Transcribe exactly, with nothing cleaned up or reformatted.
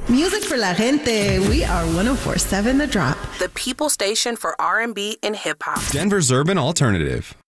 Music for la gente. We are one oh four point seven The Drop. The people station for R and B and hip hop. Denver's urban alternative.